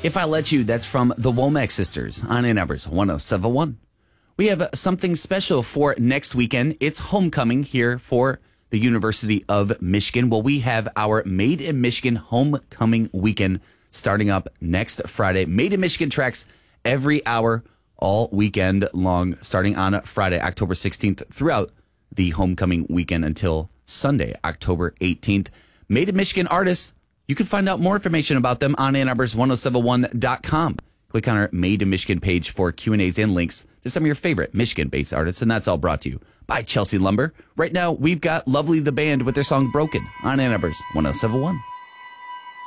If I Let You, that's from the Womack Sisters on Ann Arbor's 1071. We have something special for next weekend. It's homecoming here for the University of Michigan. Well, we have our Made in Michigan homecoming weekend starting up next Friday. Made in Michigan tracks every hour all weekend long, starting on Friday, October 16th, throughout the homecoming weekend until Sunday, October 18th. Made in Michigan artists, you can find out more information about them on Ann Arbor's 1071.com. Click on our Made in Michigan page for Q&As and links to some of your favorite Michigan-based artists, and that's all brought to you by Chelsea Lumber. Right now, we've got Lovely the Band with their song Broken on Ann Arbor's 1071.